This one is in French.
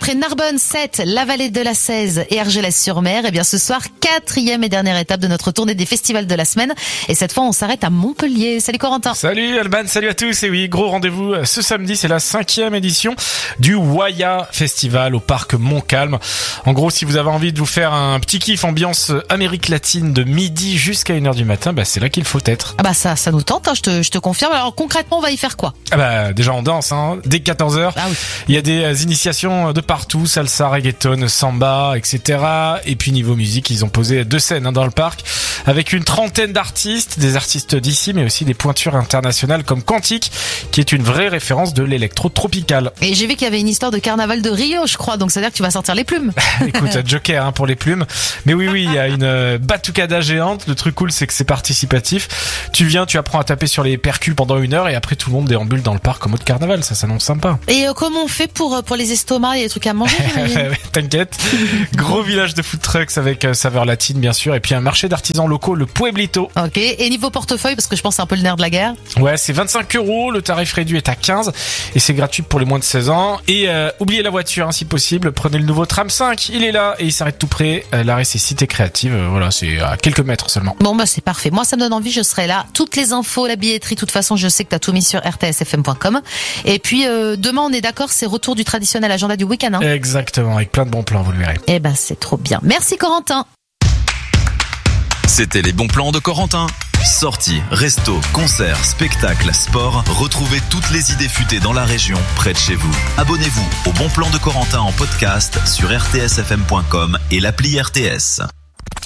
Après Narbonne, Sète, la vallée de la Cèze et Argelès-sur-Mer, et bien ce soir, 4e et dernière étape de notre tournée des festivals de la semaine. Et cette fois, on s'arrête à Montpellier. Salut Corentin. Salut Alban, salut à tous. Et oui, gros rendez-vous ce samedi, c'est la 5e édition du Waya Festival au parc Montcalm. En gros, si vous avez envie de vous faire un petit kiff ambiance Amérique latine de midi jusqu'à 1h du matin, c'est là qu'il faut être. Ah ça nous tente, hein, je te confirme. Alors concrètement, on va y faire quoi? Déjà on danse, dès 14h. Ah oui. Il y a des initiations de partout, salsa, reggaeton, samba, etc. Et puis niveau musique, ils ont posé 2 scènes dans le parc avec une trentaine d'artistes, des artistes d'ici, mais aussi des pointures internationales comme Quantique, qui est une vraie référence de l'électro tropical. Et j'ai vu qu'il y avait une histoire de carnaval de Rio, je crois, donc ça veut dire que tu vas sortir les plumes. Écoute, Joker pour les plumes. Mais oui, il y a une batucada géante. Le truc cool, c'est que c'est participatif. Tu viens, tu apprends à taper sur les percus pendant 1 heure et après tout le monde déambule dans le parc en mode carnaval. Ça s'annonce sympa. Et comment on fait pour les estomacs et les trucs à manger? T'inquiète. Gros village de food trucks avec saveur latine, bien sûr. Et puis un marché d'artisans locaux, le Pueblito. Ok. Et niveau portefeuille, parce que je pense que c'est un peu le nerf de la guerre. Ouais, c'est 25 €. Le tarif réduit est à 15 et c'est gratuit pour les moins de 16 ans. Et oubliez la voiture, si possible. Prenez le nouveau tram 5. Il est là et il s'arrête tout près. L'arrêt, c'est Cité Créative. Voilà, c'est à quelques mètres seulement. Bon, c'est parfait. Moi, ça me donne envie. Je serai là. Toutes les infos, la billetterie. De toute façon, je sais que t'as tout mis sur rtsfm.com. Et puis, demain, on est d'accord, c'est retour du traditionnel agenda du week-end, hein. Exactement. Avec plein de bons plans, vous le verrez. C'est trop bien. Merci, Corentin. C'était les bons plans de Corentin. Sorties, restos, concerts, spectacles, sport. Retrouvez toutes les idées futées dans la région, près de chez vous. Abonnez-vous au Bon Plan de Corentin en podcast sur rtsfm.com et l'appli RTS.